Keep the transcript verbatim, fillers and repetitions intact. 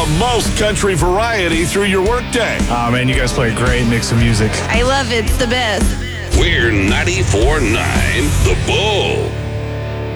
the most country variety through your workday. Oh, man, you guys play a great mix of music. I love it. It's the best. We're ninety-four point nine The Bull.